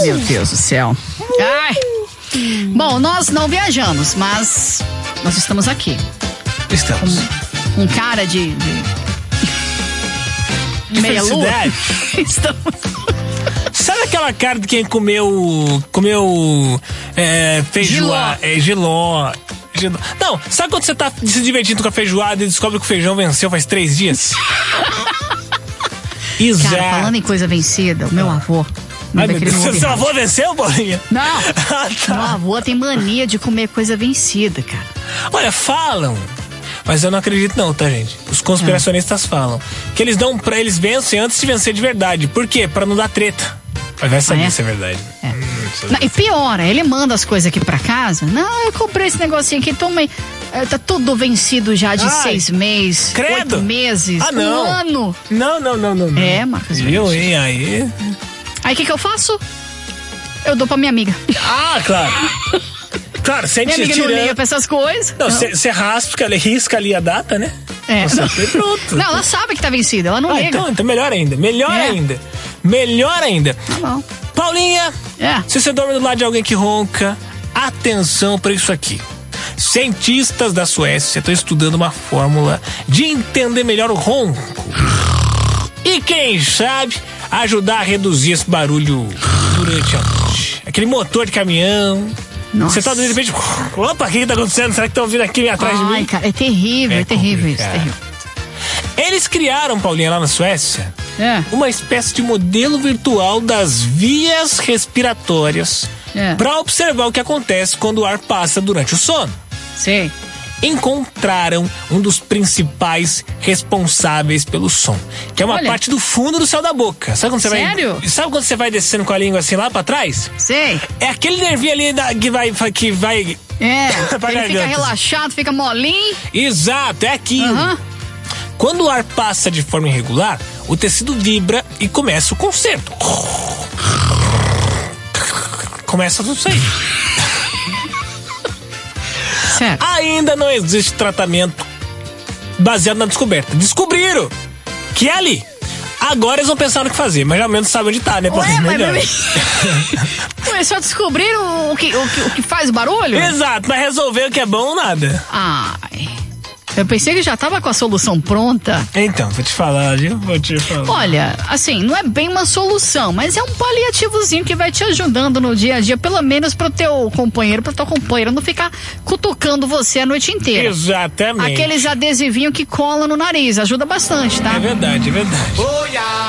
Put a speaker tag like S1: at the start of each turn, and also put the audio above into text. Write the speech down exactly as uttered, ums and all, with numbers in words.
S1: Meu Deus do céu. Ai. Bom, nós não viajamos, mas nós estamos aqui.
S2: Estamos.
S1: Um, um cara de... de...
S2: De
S1: meia lua.
S2: Estamos. Sabe aquela cara de quem comeu comeu é, feijoada, é, giló, giló. Não, sabe quando você tá se divertindo com a feijoada e descobre que o feijão venceu faz três dias? Exato.
S1: Cara, falando em coisa vencida, o meu avô...
S2: Ai, meu Deus, seu avô venceu, Paulinha?
S1: Não,
S2: ah, tá.
S1: Meu avô tem mania de comer coisa vencida, cara.
S2: Olha, falam... Mas eu não acredito não, tá, gente? Os conspiracionistas ah. falam que eles dão pra eles vencem antes de vencer de verdade. Por quê? Pra não dar treta. Mas vai saber ah, é? se é verdade.
S1: É. Hum, não, e pior, ele manda as coisas aqui pra casa. Não, eu comprei esse negocinho aqui, tomei. É, tá tudo vencido já de Ai, seis meses, credo. oito meses,
S2: ah, não.
S1: um ano.
S2: Não, não, não, não. não.
S1: É, Marcos.
S2: Eu, hein, aí...
S1: Aí o que que eu faço? Eu dou pra minha amiga.
S2: Ah, claro. Claro, sem
S1: minha amiga
S2: tirando...
S1: não liga pra essas coisas.
S2: Não, você raspa, ela risca ali a data, né?
S1: É.
S2: Você foi pronto.
S1: Não, ela sabe que tá vencida, ela não
S2: ah,
S1: liga.
S2: Então, então melhor ainda, melhor
S1: é.
S2: ainda. Melhor ainda.
S1: Tá bom.
S2: Paulinha,
S1: é.
S2: se você dorme do lado de alguém que ronca, atenção pra isso aqui. Cientistas da Suécia estão estudando uma fórmula de entender melhor o ronco. E quem sabe ajudar a reduzir esse barulho durante a noite. Aquele motor de caminhão.
S1: Nossa.
S2: Você tá de repente, opa, o que tá acontecendo? Será que estão vindo aqui atrás
S1: Ai,
S2: de mim?
S1: Cara, é terrível, é, é terrível isso, terrível.
S2: Eles criaram, Paulinha, lá na Suécia,
S1: é.
S2: uma espécie de modelo virtual das vias respiratórias
S1: é.
S2: para observar o que acontece quando o ar passa durante o sono.
S1: Sim.
S2: Encontraram um dos principais responsáveis pelo som, que é uma Olha. parte do fundo do céu da boca. Sabe quando você
S1: Sério?
S2: vai? Sabe quando você vai descendo com a língua assim lá pra trás?
S1: Sei.
S2: É aquele nervinho ali da, que vai que vai.
S1: É. Ele fica relaxado, fica molinho.
S2: Exato, é aquilo.
S1: Uhum.
S2: Quando o ar passa de forma irregular, o tecido vibra e começa o concerto. Começa tudo isso aí.
S1: Certo.
S2: Ainda não existe tratamento baseado na descoberta. Descobriram que é ali. Agora eles vão pensar no que fazer, mas já ao menos sabem onde tá, né? Pra
S1: Ué, mas
S2: melhor.
S1: Ué, só descobriram o que, o, que, o que faz barulho?
S2: Exato, mas resolver o que é bom ou nada.
S1: Ai... Eu pensei que já tava com a solução pronta.
S2: Então, vou te falar, viu? Vou te falar.
S1: Olha, assim, não é bem uma solução, mas é um paliativozinho que vai te ajudando no dia a dia, pelo menos pro teu companheiro, pro teu companheiro não ficar cutucando você a noite inteira.
S2: Exatamente.
S1: Aqueles adesivinhos que colam no nariz, ajuda bastante, tá?
S2: É verdade, é verdade.
S3: Oh, yeah.